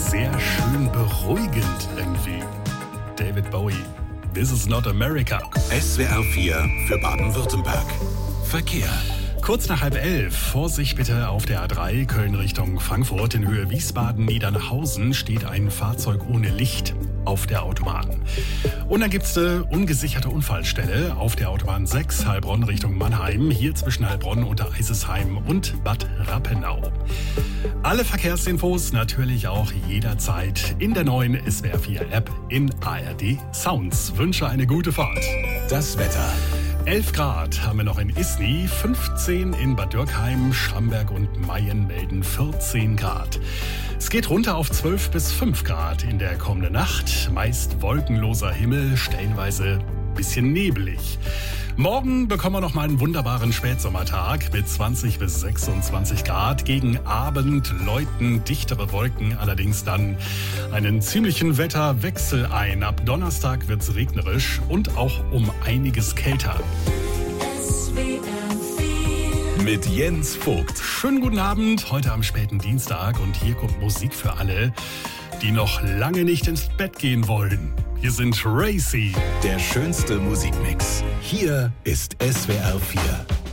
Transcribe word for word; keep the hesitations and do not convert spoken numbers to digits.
sehr schön beruhigend irgendwie. David Bowie, This is not America. S W R vier für Baden-Württemberg. Verkehr. Kurz nach halb elf, Vorsicht bitte auf der A drei, Köln Richtung Frankfurt. In Höhe Wiesbaden-Niedernhausen steht ein Fahrzeug ohne Licht auf der Autobahn. Und dann gibt es eine ungesicherte Unfallstelle auf der Autobahn sechs, Heilbronn Richtung Mannheim. Hier zwischen Heilbronn und Eisesheim und Bad Rappenau. Alle Verkehrsinfos natürlich auch jederzeit in der neuen S W R vier App in A R D Sounds. Wünsche eine gute Fahrt. Das Wetter. elf Grad haben wir noch in Isny, fünfzehn in Bad Dürkheim, Schramberg und Mayen melden vierzehn Grad. Es geht runter auf zwölf bis fünf Grad in der kommenden Nacht. Meist wolkenloser Himmel, stellenweise bisschen nebelig. Morgen bekommen wir noch mal einen wunderbaren Spätsommertag mit zwanzig bis sechsundzwanzig Grad. Gegen Abend läuten dichtere Wolken allerdings dann einen ziemlichen Wetterwechsel ein. Ab Donnerstag wird's regnerisch und auch um einiges kälter. Mit Jens Vogt. Schönen guten Abend, heute am späten Dienstag und hier kommt Musik für alle, die noch lange nicht ins Bett gehen wollen. Hier sind Racy. Der schönste Musikmix. Hier ist S W R vier.